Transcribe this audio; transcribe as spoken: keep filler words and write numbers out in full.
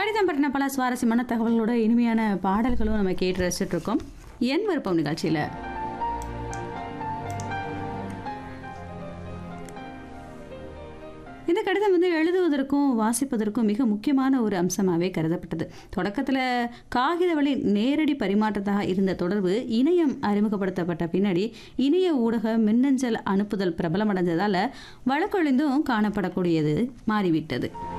கடிதம் பற்றின பல சுவாரஸ்யமான தகவல்களோட இனிமையான பாடல்களும் நம்ம கேட்டு ரசிச்சுட்டு இருக்கோம் என் விருப்பம் நிகழ்ச்சியில. இந்த கடிதம் வந்து எழுதுவதற்கும் வாசிப்பதற்கும் மிக முக்கியமான ஒரு அம்சமாகவே கருதப்பட்டது. தொடக்கத்தில் காகித வழி நேரடி பரிமாற்றத்தாக இருந்த தொடர்பு இணையம் அறிமுகப்படுத்தப்பட்ட பின்னாடி இணைய ஊடக மின்னஞ்சல் அனுப்புதல் பிரபலமடைந்ததால் வழக்கொழிந்தும் காணப்படக்கூடியது மாறிவிட்டது.